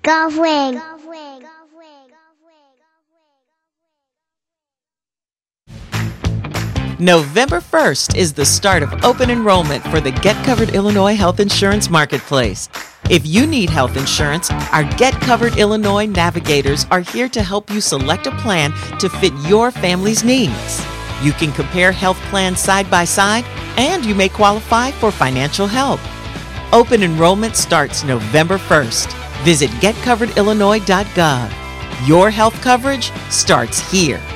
Golfwing. November 1st is the start of open enrollment for the Get Covered Illinois Health Insurance Marketplace. If you need health insurance, our Get Covered Illinois navigators are here to help you select a plan to fit your family's needs. You can compare health plans side by side, and you may qualify for financial help. Open enrollment starts November 1st. Visit getcoveredillinois.gov. Your health coverage starts here.